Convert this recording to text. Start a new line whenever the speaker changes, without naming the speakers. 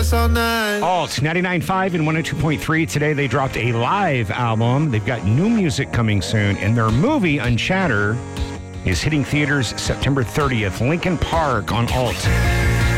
us all night.
Alt 99.5 and 102.3. Today they dropped a live album. They've got new music coming soon, and their movie Unchatter is hitting theaters September 30th. Linkin Park on Alt.